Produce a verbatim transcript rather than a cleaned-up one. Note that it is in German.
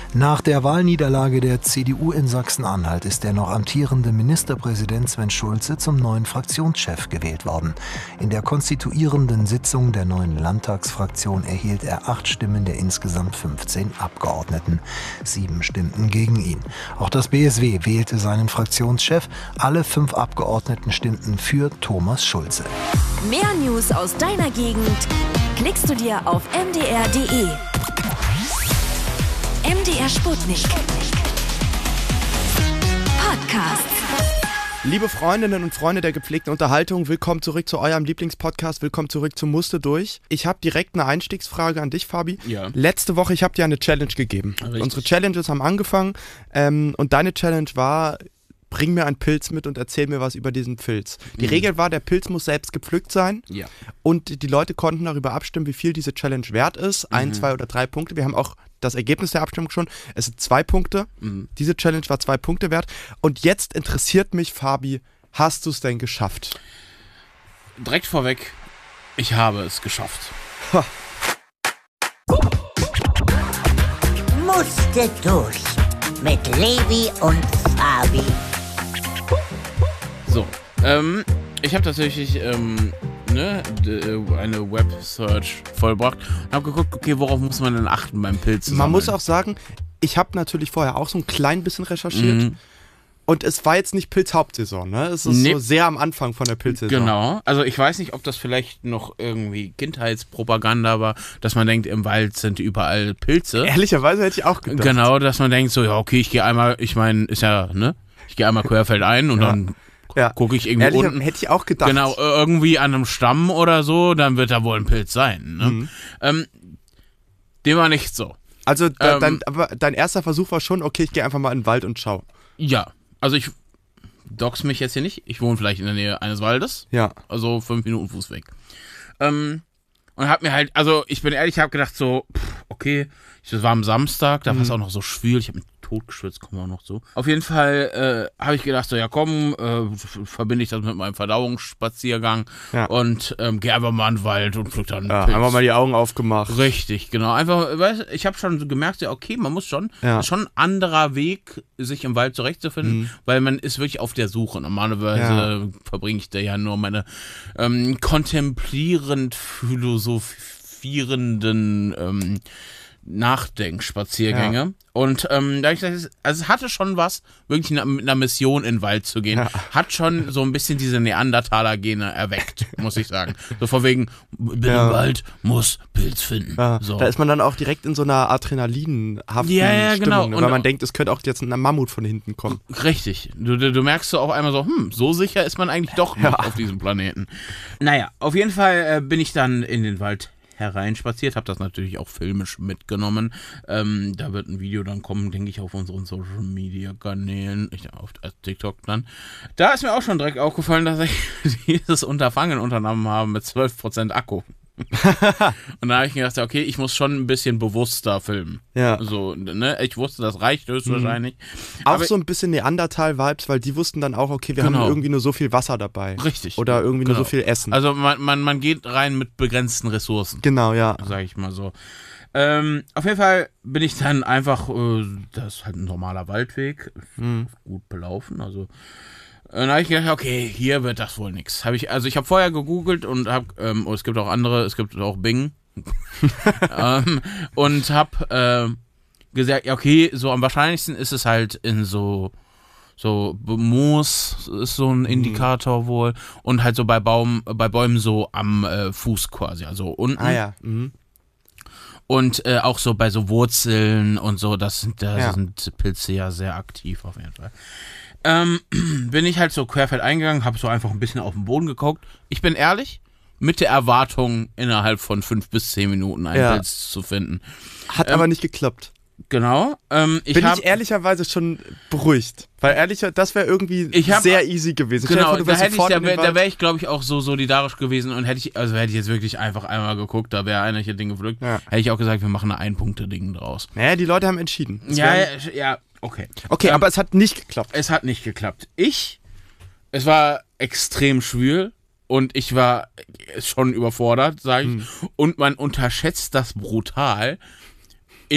Nach der Wahlniederlage der C D U in Sachsen-Anhalt ist der noch amtierende Ministerpräsident Sven Schulze zum neuen Fraktionschef gewählt worden. In der konstituierenden Sitzung der neuen Landtagsfraktion erhielt er acht Stimmen der insgesamt fünfzehn Abgeordneten. Sieben stimmten gegen ihn. Auch das B S W wählte seinen Fraktionschef. Alle fünf Abgeordneten stimmten für Thomas Schulze. Mehr News aus deiner Gegend klickst du dir auf m d r punkt d e. M D R Sputnik Podcast. Liebe Freundinnen und Freunde der gepflegten Unterhaltung, willkommen zurück zu eurem Lieblingspodcast, willkommen zurück zu Musste durch. Ich habe direkt eine Einstiegsfrage an dich, Fabi. Ja. Letzte Woche, ich habe dir eine Challenge gegeben. Richtig. Unsere Challenges haben angefangen ähm, und deine Challenge war, bring mir einen Pilz mit und erzähl mir was über diesen Pilz. Die Mhm. Regel war, der Pilz muss selbst gepflückt sein. Ja. Und die Leute konnten darüber abstimmen, wie viel diese Challenge wert ist. Ein, Mhm. zwei oder drei Punkte. Wir haben auch das Ergebnis der Abstimmung schon. Es sind zwei Punkte. Mhm. Diese Challenge war zwei Punkte wert. Und jetzt interessiert mich, Fabi, hast du es denn geschafft? Direkt vorweg, ich habe es geschafft. Ha. Musste durch mit Levi und Fabi. So, ähm, ich habe tatsächlich ähm, ne, d- eine Web-Search vollbracht und habe geguckt, okay, worauf muss man denn achten beim Pilz sammeln? Man muss auch sagen, ich habe natürlich vorher auch so ein klein bisschen recherchiert. Mhm. Und es war jetzt nicht Pilz-Hauptsaison, ne? Es ist Nee. so sehr am Anfang von der Pilzsaison. Genau, also ich weiß nicht, ob das vielleicht noch irgendwie Kindheitspropaganda war, dass man denkt, im Wald sind überall Pilze. Ehrlicherweise hätte ich auch gedacht. Genau, dass man denkt so, ja okay, ich gehe einmal, ich meine, ist ja, ne, ich gehe einmal querfeldein und Ja. dann Ja. gucke ich irgendwie Ehrlich, unten. hätte ich auch gedacht. Genau, irgendwie an einem Stamm oder so, dann wird da wohl ein Pilz sein. Ne? Mhm. Ähm, dem war nicht so. Also da, Ähm, dein, aber dein erster Versuch war schon, okay, ich gehe einfach mal in den Wald und schau. Ja, also ich dox mich jetzt hier nicht. Ich wohne vielleicht in der Nähe eines Waldes, Ja. also fünf Minuten Fuß weg. Ähm, und hab mir halt, also ich bin ehrlich, ich hab gedacht so, pff, okay, das war am Samstag, da war es auch noch so schwül, ich hab mich totgeschwitzt, kommen wir auch noch so. Auf jeden Fall äh, habe ich gedacht so, ja komm, äh, verbinde ich das mit meinem Verdauungsspaziergang Ja. und ähm, geh einfach mal in den Wald und pflück dann einen Ja, Pilz. einfach mal die Augen aufgemacht. Richtig, genau. Einfach, weißt, ich habe schon gemerkt, ja, okay, man muss schon, Ja. ist schon ein anderer Weg, sich im Wald zurechtzufinden, Mhm. weil man ist wirklich auf der Suche. Normalerweise Ja. verbringe ich da ja nur meine ähm, kontemplierend philosophierenden ähm, Nachdenkspaziergänge. Ja. Und ähm, da hab ich gesagt, also es hatte schon was, wirklich na- mit einer Mission in den Wald zu gehen. Ja. Hat schon so ein bisschen diese Neandertaler-Gene erweckt, muss ich sagen. So vor wegen, bin Ja. im Wald, muss Pilz finden. Ja, So. Da ist man dann auch direkt in so einer adrenalinhaften Ja, ja, Stimmung, genau. ne? Und- weil man denkt, es könnte auch jetzt ein Mammut von hinten kommen. Richtig. Du, du, du merkst so auf einmal so, hm, so sicher ist man eigentlich doch noch Ja. auf diesem Planeten. Naja, auf jeden Fall äh, bin ich dann in den Wald hereinspaziert, habe das natürlich auch filmisch mitgenommen. Ähm, da wird ein Video dann kommen, denke ich, auf unseren Social Media Kanälen, ich, auf äh, TikTok dann. Da ist mir auch schon direkt aufgefallen, dass ich dieses Unterfangen unternommen habe mit zwölf Prozent Akku. Und da habe ich gedacht, ja, okay, ich muss schon ein bisschen bewusster filmen. Ja. So, ne? Ich wusste, das reicht höchstwahrscheinlich. Auch Aber- so ein bisschen Neandertal-Vibes, weil die wussten dann auch, okay, wir Genau. haben irgendwie nur so viel Wasser dabei. Richtig. Oder irgendwie Genau. nur so viel Essen. Also man, man, man geht rein mit begrenzten Ressourcen, genau, ja. sage ich mal so. Ähm, auf jeden Fall bin ich dann einfach, äh, das ist halt ein normaler Waldweg, Mhm. gut belaufen, also äh, dann habe ich gedacht, okay, hier wird das wohl nichts. Habe ich, also ich habe vorher gegoogelt und habe, ähm, oh, es gibt auch andere, es gibt auch Bing ähm, und habe äh, gesagt, ja okay, so am wahrscheinlichsten ist es halt in so so Moos ist so ein Indikator wohl und halt so bei Baum bei Bäumen so am äh, Fuß quasi, also unten. Ah ja. Mhm. Und äh, auch so bei so Wurzeln und so, das sind, da Ja. sind Pilze ja sehr aktiv auf jeden Fall. Ähm, bin ich halt so querfeld eingegangen, habe so einfach ein bisschen auf den Boden geguckt. Ich bin ehrlich, mit der Erwartung, innerhalb von fünf bis zehn Minuten einen Ja. Pilz zu finden. Hat Ähm, aber nicht geklappt. Genau. Ähm, ich Bin hab, ich ehrlicherweise schon beruhigt. Weil ehrlicher, das wäre irgendwie Ich hab- sehr easy gewesen. Stell dir Genau, vor, du da wärst hätte ich, sofort da in den wäre Wald. wär ich, glaube ich, auch so solidarisch gewesen und hätte ich, also hätte ich jetzt wirklich einfach einmal geguckt, da wäre einer hier Ding gepflückt, Ja. hätte ich auch gesagt, wir machen ein Ein-Punkte-Ding draus. Naja, die Leute haben entschieden. Es Ja, wären- ja, ja, okay. Okay, Ähm, aber es hat nicht geklappt. Es hat nicht geklappt. Ich, es war extrem schwül und ich war schon überfordert, sage ich. Hm. Und man unterschätzt das brutal,